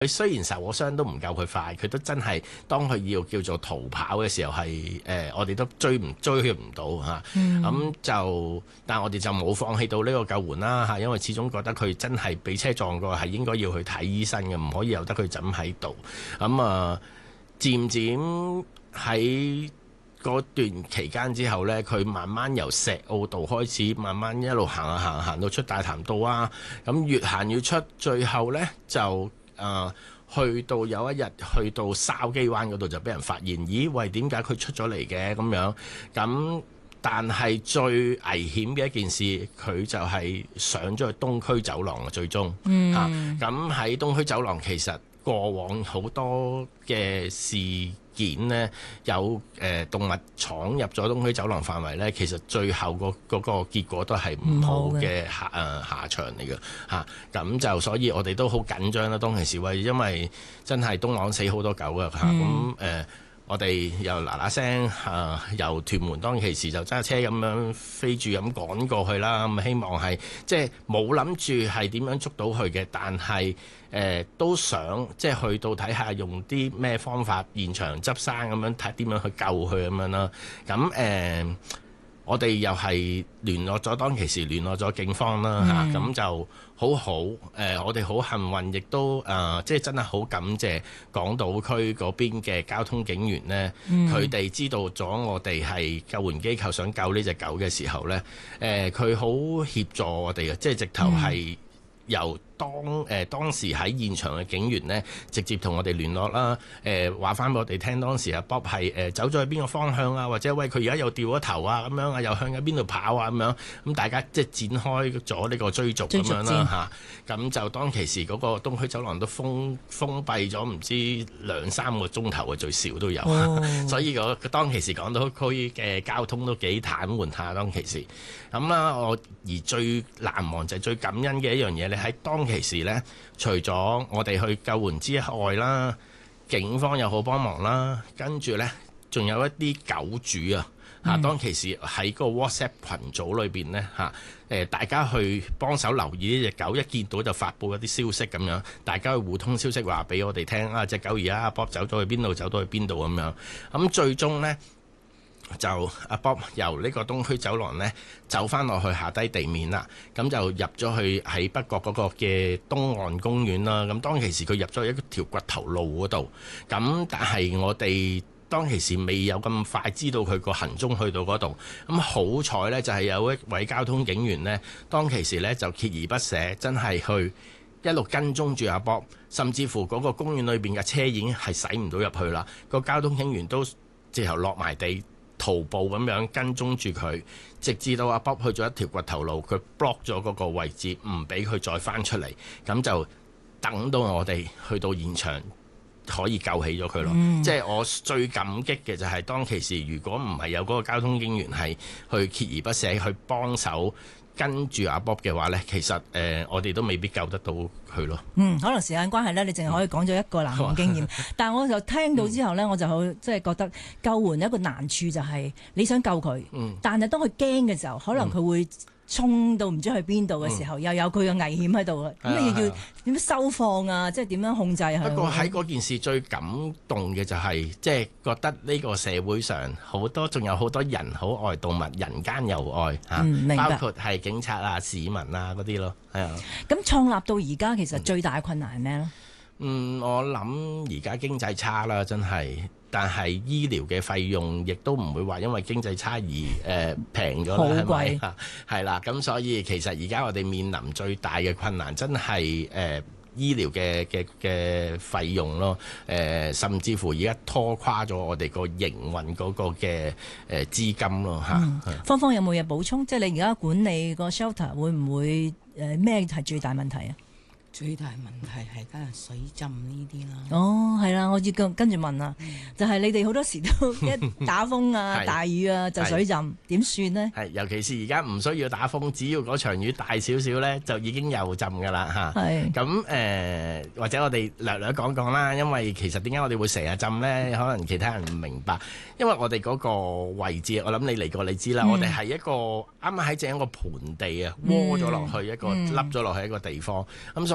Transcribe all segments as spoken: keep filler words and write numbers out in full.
佢雖然受咗傷都唔夠佢快，佢都真係當佢要叫做逃跑嘅時候係誒、呃，我哋都追唔追唔到嚇。咁、嗯嗯、就但係我哋就冇放棄到呢個救援啦嚇，因為始終覺得佢真係俾車撞過，係應該要去睇醫生嘅，唔可以由得佢枕喺度。咁、嗯、啊，漸漸喺嗰段期間之後呢，佢慢慢由石澳道開始，慢慢一路行下行行到出大潭道啊。咁越行越出，最後呢就。誒、呃、去到有一日去到筲箕灣嗰度就俾人發現，咦喂，點解佢出咗嚟嘅咁樣？咁但係最危險嘅一件事，佢就係上咗去東區走廊啊，最終嚇。咁喺、嗯啊、東區走廊其實過往好多嘅事件呢，有誒、呃、動物闖入咗東區走廊範圍呢，其實最後個嗰個結果都係唔好嘅下誒、呃、下場嚟嘅嚇。咁、啊、就所以我哋都好緊張啦，當其時喂，因為真係東岸死好多狗㗎嚇。咁誒、嗯呃、我哋又嗱嗱聲啊，由屯門當其時就揸車咁樣飛住咁趕過去啦。咁希望係即係冇諗住係點樣捉到佢嘅，但係。誒、呃、都想即係去到睇下用啲咩方法現場執生咁樣睇點樣去救佢咁樣啦。咁誒、呃、我哋又係聯絡咗當其時聯絡咗警方啦嚇，咁、嗯啊、就好好誒、呃，我哋好幸運，亦都誒、呃、即係真係好感謝港島區嗰邊嘅交通警員呢。佢哋、嗯、知道咗我哋係救援機構想救呢隻狗嘅時候呢，誒佢好協助我哋嘅，即係直頭係由。當誒、呃、當時喺現場嘅警員呢，直接同我哋聯絡啦，誒話翻俾我哋聽，當時阿 Bob 係誒、呃、走咗去邊個方向啊，或者喂佢而家又掉咗頭啊咁樣啊，又向緊邊度跑啊咁樣，咁大家即係展開咗呢個追逐咁樣啦嚇，咁、啊、就當其時嗰個東區走廊都封封閉咗唔知兩三個鐘頭嘅最少都有，哦、所以我當其時港島區嘅交通都幾癱瘓下當其時，咁啦我而最難忘就係最感恩嘅一樣嘢，你喺當其時呢，除咗我哋去救援之外啦，警方又好幫忙啦，跟住呢，仲有一啲狗主啊，嚇、嗯、當其時喺個 WhatsApp 群組裏邊呢，嚇誒大家去幫手留意呢隻狗，一見到就發布一啲消息咁樣，大家去互通消息話俾我哋聽啊，隻狗而家阿 Bob 走咗去邊度，走到去邊度咁樣，咁最終呢。就阿 Bob 由呢個東區走廊呢走翻落去下低地面啦，咁就入咗去喺北角嗰個嘅東岸公園啦。咁當其時佢入咗一條掘頭路嗰度，咁但係我哋當其時未有咁快知道佢個行蹤去到嗰度。咁好彩呢，就係有一位交通警員呢，當其時呢就鍥而不捨，真係去一路跟蹤住阿 Bob，甚至乎嗰個公園裏邊嘅車已經係駛唔到入去啦。個交通警員都直頭落埋地。徒步咁樣跟蹤住佢，直至到阿 Bob 去咗一條掘頭路，佢 block 咗嗰個位置，唔俾佢再翻出嚟，咁就等到我哋去到現場可以救起咗佢咯。嗯、即係我最感激嘅就係當其時，如果唔係有嗰個交通警員係去鍥而不捨去幫手跟住阿 Bob 嘅話呢，其實誒、呃、我哋都未必救得到佢咯。 嗯，可能時間關係呢，你淨係可以講咗一個難忘經驗。嗯、但係我就聽到之後呢，嗯、我就好即係覺得救援一個難處就係你想救佢，嗯、但係當佢驚嘅時候，可能佢會衝到唔知去邊度嘅時候，嗯、又有佢嘅危險喺度啦。咁、嗯、你要點樣收放啊？即係點樣控制佢？ 不過喺嗰件事最感動嘅就係、是，即係覺得呢個社會上好多仲有好多人好愛動物，人間有愛嚇，嗯、明白包括係警察啊、市民啊嗰啲咯，係啊。咁創立到而家，其實最大嘅困難係咩咧？ 嗯，我諗而家經濟差啦，真係。但係醫療嘅費用亦都唔會話因為經濟差而誒平咗啦，係咪啊？係啦，咁所以其實而家我哋面臨最大嘅困難，真係誒、呃、醫療嘅嘅嘅費用咯。誒、呃，甚至乎而家拖垮咗我哋個營運嗰個嘅誒資金咯嚇。嗯、是芳芳有冇嘢補充？即係你而家管理個 shelter 會唔會誒咩係最大問題啊？ 最大問題係梗係水浸呢啲啦。 哦，係啦，我要跟跟住問啦，嗯、就係你哋好多時都一打風啊、大雨啊就水浸，點算呢？ 係，尤其是而家唔需要打風，只要嗰場雨大少少咧，就已經又浸㗎啦嚇。係。咁誒、呃，或者我哋略略講講啦，因為其實點解我哋會成日浸咧？可能其他人唔明白，因為我哋嗰個位置，我諗你嚟過你知啦，嗯、我哋係一個啱啱喺正一個盆地啊，窩咗落去一個凹咗落去一個地方，咁所以。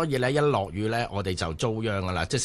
所以咧一落雨咧，我哋就遭殃噶啦，即係